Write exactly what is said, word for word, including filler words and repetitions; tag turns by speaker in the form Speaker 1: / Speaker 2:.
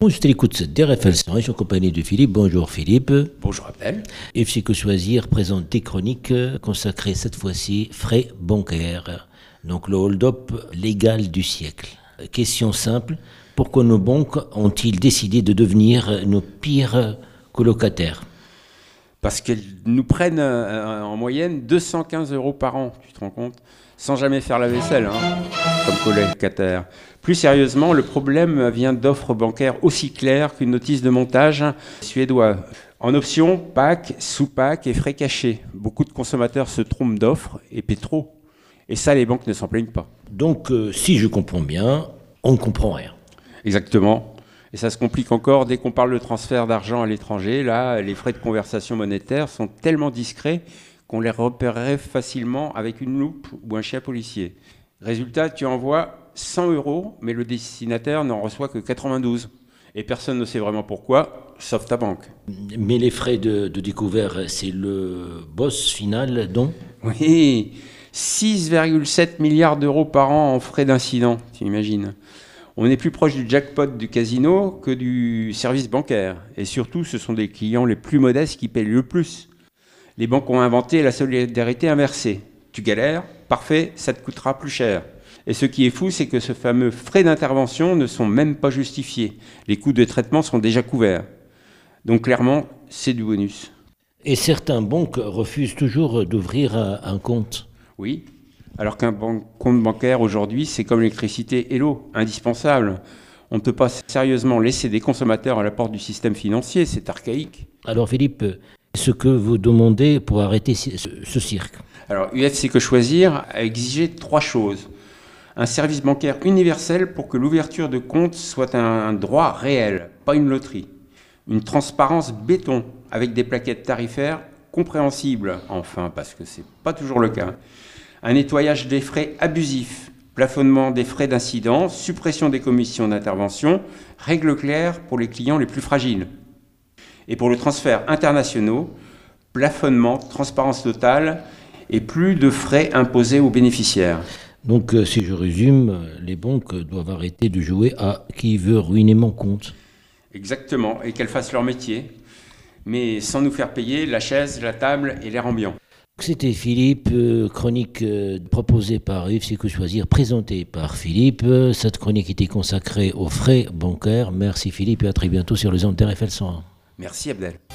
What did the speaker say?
Speaker 1: Je t'écoute D R F L cent, je suis en compagnie de Philippe. Bonjour Philippe.
Speaker 2: Bonjour Abdel.
Speaker 1: F C Que Choisir présente des chroniques consacrées cette fois-ci frais bancaires. Donc le hold-up légal du siècle. Question simple, pourquoi nos banques ont-ils décidé de devenir nos pires colocataires?
Speaker 2: Parce qu'elles nous prennent euh, en moyenne deux cent quinze euros par an, tu te rends compte, sans jamais faire la vaisselle, hein, comme colocataire. Plus sérieusement, le problème vient d'offres bancaires aussi claires qu'une notice de montage suédois. En option, pack, sous-pack et frais cachés. Beaucoup de consommateurs se trompent d'offres et paient trop. Et ça, les banques ne s'en plaignent pas.
Speaker 1: Donc, euh, si je comprends bien, on ne comprend rien.
Speaker 2: Exactement. Et ça se complique encore dès qu'on parle de transfert d'argent à l'étranger. Là, les frais de conversation monétaire sont tellement discrets qu'on les repérerait facilement avec une loupe ou un chien policier. Résultat, tu envoies cent euros, mais le destinataire n'en reçoit que quatre-vingt-douze. Et personne ne sait vraiment pourquoi, sauf ta banque.
Speaker 1: Mais les frais de, de découvert, c'est le boss final, donc?
Speaker 2: Oui, six virgule sept milliards d'euros par an en frais d'incident, tu imagines. On est plus proche du jackpot du casino que du service bancaire. Et surtout, ce sont des clients les plus modestes qui payent le plus. Les banques ont inventé la solidarité inversée. Tu galères, parfait, ça te coûtera plus cher. Et ce qui est fou, c'est que ce fameux frais d'intervention ne sont même pas justifiés. Les coûts de traitement sont déjà couverts. Donc clairement, c'est du bonus.
Speaker 1: Et certaines banques refusent toujours d'ouvrir un compte.
Speaker 2: Oui, alors qu'un ban- compte bancaire aujourd'hui, c'est comme l'électricité et l'eau, indispensable. On ne peut pas sérieusement laisser des consommateurs à la porte du système financier, c'est archaïque.
Speaker 1: Alors Philippe, ce que vous demandez pour arrêter ce, ce cirque?
Speaker 2: Alors U F C Que Choisir a exigé trois choses. Un service bancaire universel pour que l'ouverture de compte soit un droit réel, pas une loterie. Une transparence béton avec des plaquettes tarifaires compréhensibles, enfin, parce que ce n'est pas toujours le cas. Un nettoyage des frais abusifs, plafonnement des frais d'incident, suppression des commissions d'intervention, règles claires pour les clients les plus fragiles. Et pour le transfert internationaux, plafonnement, transparence totale et plus de frais imposés aux bénéficiaires.
Speaker 1: Donc, euh, si je résume, les banques doivent arrêter de jouer à qui veut ruiner mon compte.
Speaker 2: Exactement, et qu'elles fassent leur métier, mais sans nous faire payer la chaise, la table et l'air ambiant.
Speaker 1: C'était Philippe, euh, chronique euh, proposée par F C Que Choisir, présentée par Philippe. Cette chronique était consacrée aux frais bancaires. Merci Philippe et à très bientôt sur les ondes D R F L cent un.
Speaker 2: Merci Abdel.